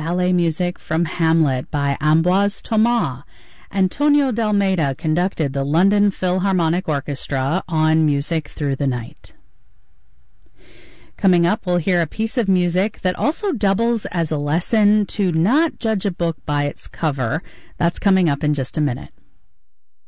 ballet music from Hamlet by Ambroise Thomas. Antonio D'Almeida conducted the London Philharmonic Orchestra on Music Through the Night. Coming up, we'll hear a piece of music that also doubles as a lesson to not judge a book by its cover. That's coming up in just a minute.